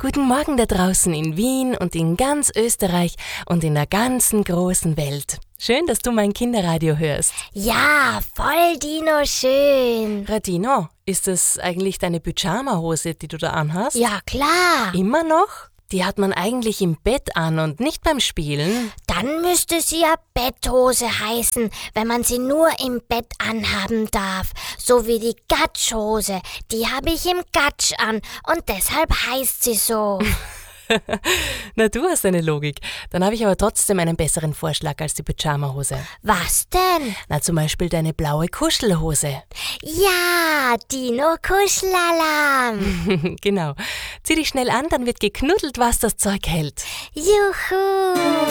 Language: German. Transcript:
Guten Morgen da draußen in Wien und in ganz Österreich und in der ganzen großen Welt. Schön, dass du mein Kinderradio hörst. Ja, voll Dino schön. Radino, ist das eigentlich deine Pyjama-Hose, die du da anhast? Ja, klar. Immer noch? Die hat man eigentlich im Bett an und nicht beim Spielen. Dann müsste sie ja Betthose heißen, wenn man sie nur im Bett anhaben darf. So wie die Gatschhose. Die habe ich im Gatsch an und deshalb heißt sie so. Na, du hast eine Logik. Dann habe ich aber trotzdem einen besseren Vorschlag als die Pyjama-Hose. Was denn? Na, zum Beispiel deine blaue Kuschelhose. Ja, Dino Kuschelalarm. Genau. Zieh dich schnell an, dann wird geknuddelt, was das Zeug hält. Juhu.